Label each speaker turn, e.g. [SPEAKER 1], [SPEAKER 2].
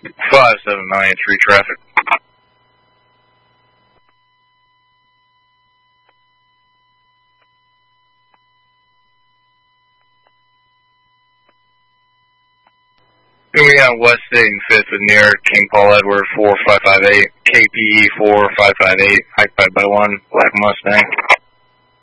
[SPEAKER 1] 5793 traffic. Moving on West State and 5th with near King Paul Edward 4558, KPE 4558, occupied by 1 Black Mustang.